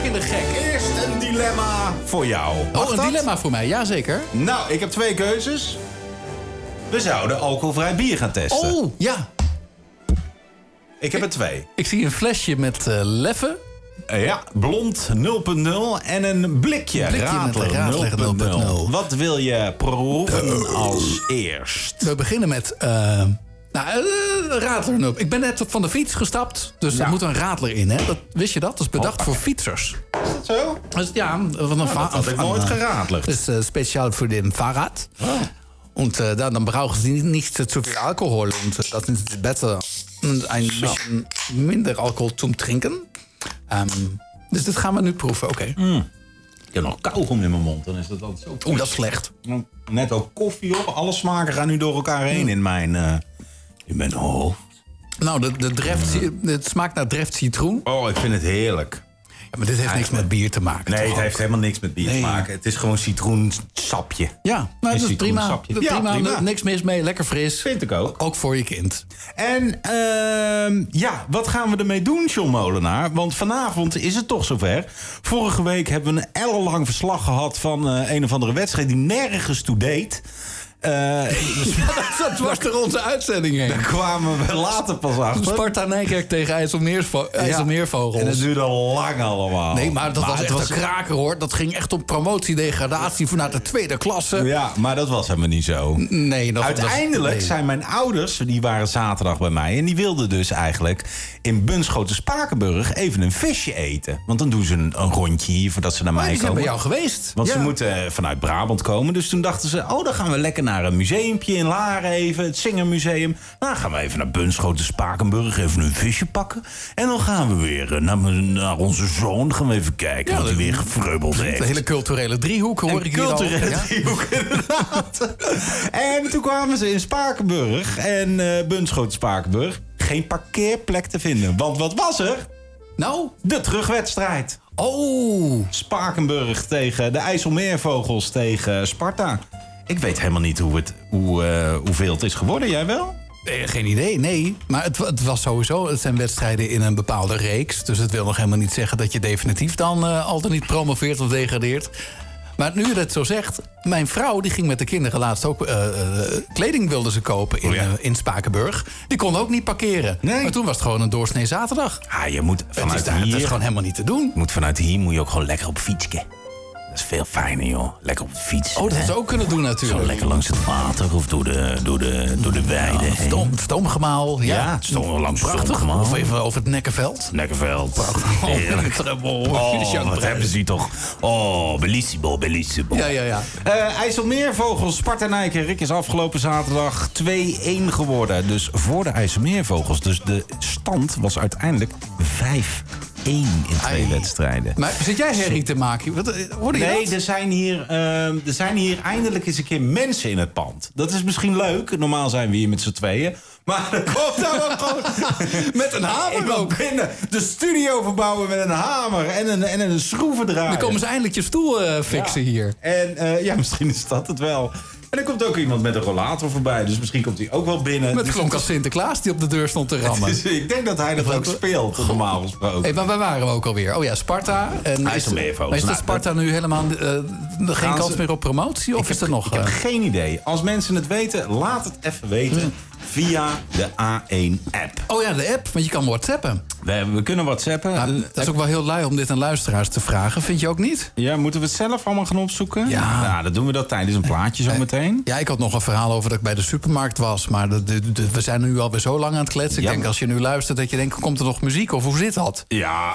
de gek. Eerst een dilemma voor jou. Oh, een dilemma voor mij, jazeker. Nou, ik heb 2 keuzes. We zouden alcoholvrij bier gaan testen. Oh, ja. Ik heb er 2. Ik zie een flesje met Leffe. Ja, blond 0.0 en een blikje Radler 0.0. Wat wil je proeven als eerst? We beginnen met Radler 0. Ik ben net van de fiets gestapt, dus er moet een Radler in. Hè? Wist je dat? Dat is bedacht voor fietsers. Is dat zo? Dus, ja, van een Dat had ik nooit geradeld. Dat is speciaal voor de Fahrrad. Und dann brauchen sie nicht zu viel Alkohol. Und das ist besser, ein bisschen minder Alkohol zum Trinken. Dus dit gaan we nu proeven, oké. Ik heb nog kauwgom in mijn mond, dan is dat altijd zo. Oeh, dat is slecht. Net ook koffie op, alle smaken gaan nu door elkaar heen in mijn hoofd. Nou, het smaakt naar dreft citroen. Oh, ik vind het heerlijk. Ja, maar dit heeft niks met bier te maken. Nee, het heeft helemaal niks met bier te maken. Het is gewoon citroensapje. Ja, maar dat is prima. Prima. Niks mis mee, lekker fris. Vind ik ook. Ook voor je kind. En wat gaan we ermee doen, John Molenaar? Want vanavond is het toch zover. Vorige week hebben we een ellenlang verslag gehad van een of andere wedstrijd die nergens toe deed. Dat was er onze uitzending heen. Daar kwamen we later pas achter. Sparta Nijkerk tegen IJsselmeervogels. En het duurde lang allemaal. Nee, maar dat was echt een kraker, hoor. Dat ging echt om promotie-degradatie vanuit de tweede klasse. Ja, maar dat was helemaal niet zo. Nee. Uiteindelijk zijn mijn ouders, die waren zaterdag bij mij... en die wilden dus eigenlijk in Bunschoten-Spakenburg even een visje eten. Want dan doen ze een rondje hier voordat ze naar mij komen. Die zijn bij jou geweest. Want ze moeten vanuit Brabant komen. Dus toen dachten ze, dan gaan we lekker naar een museumpje in Laren even. Het Singermuseum. Nou, gaan we even naar Bunschoten-Spakenburg. Even een visje pakken. En dan gaan we weer naar onze zoon. Gaan we even kijken wat hij weer gevreubeld heeft. De hele culturele driehoek hoor ik hier al. Culturele driehoek, inderdaad. En toen kwamen ze in Spakenburg. En Bunschoten-Spakenburg. Geen parkeerplek te vinden. Want wat was er? Nou? De terugwedstrijd. Oh. Spakenburg tegen de IJsselmeervogels tegen Sparta. Ik weet helemaal niet hoeveel het is geworden. Jij wel? Geen idee, nee. Maar het was sowieso, het zijn wedstrijden in een bepaalde reeks. Dus het wil nog helemaal niet zeggen dat je definitief dan al dan niet promoveert of degradeert. Maar nu je dat zo zegt, mijn vrouw die ging met de kinderen laatst ook kleding wilden ze kopen in Spakenburg. Die kon ook niet parkeren. Nee. Maar toen was het gewoon een doorsnee zaterdag. Je moet vanuit hier... Dat is gewoon helemaal niet te doen. Vanuit hier moet je ook gewoon lekker op fietsje. Dat is veel fijner, joh. Lekker op de fiets. Oh, dat zou ook kunnen doen natuurlijk. Zo lekker langs het water of door de weide heen. Stoomgemaal. Ja, langs het stoomgemaal. Of even over het Nekkenveld. Heerlijk. Wat hebben ze toch. Oh, bellissimo. Ja. IJsselmeervogels, Sparta Nijkerk is afgelopen zaterdag 2-1 geworden. Dus voor de IJsselmeervogels. Dus de stand was uiteindelijk 5-1 in 2 wedstrijden. Maar zit jij herrie te maken? Hoorde je dat? Er zijn hier eindelijk eens een keer mensen in het pand. Dat is misschien leuk. Normaal zijn we hier met z'n tweeën. Maar er komt nou ook gewoon... met een hamer ook. Binnen de studio verbouwen met een hamer en een schroevendraaier. Dan komen ze eindelijk je stoel fixen hier. En misschien is dat het wel. En er komt ook iemand met een rollator voorbij. Dus misschien komt hij ook wel binnen. Met klonk als Sinterklaas die op de deur stond te rammen. Ik denk dat hij dat ook speelt, normaal gesproken. Hey, maar waar waren we ook alweer? Oh ja, Sparta. Is de Sparta nu helemaal geen kans meer op promotie? Of is er nog... Ik heb geen idee. Als mensen het weten, laat het even weten. Via de A1-app. Oh ja, de app, want je kan whatsappen. We kunnen whatsappen. Nou, dat is ook wel heel lui om dit aan luisteraars te vragen. Vind je ook niet? Ja, moeten we het zelf allemaal gaan opzoeken? Ja. Nou, dan doen we dat tijdens een plaatje zo meteen. Ja, ik had nog een verhaal over dat ik bij de supermarkt was. Maar we zijn nu alweer zo lang aan het kletsen. Ik denk als je nu luistert dat je denkt, komt er nog muziek? Of hoe zit dat? Ja,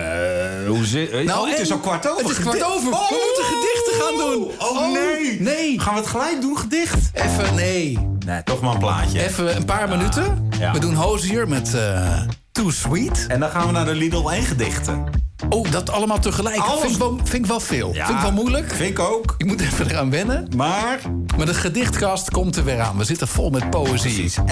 hoe zit... het is al 15:15. Het is 15:15. We moeten gedichten gaan doen. Oh, nee. Gaan we het gelijk doen, gedicht? Even, nee. Nee, toch maar een plaatje. Even een paar minuten. Ja. We doen Hozier met Too Sweet. En dan gaan we naar de Lidl 1 gedichten. Oh, dat allemaal tegelijk. Vind ik wel veel. Ja, vind ik wel moeilijk. Vind ik ook. Ik moet even eraan wennen. Maar de gedichtkast komt er weer aan. We zitten vol met poëzie.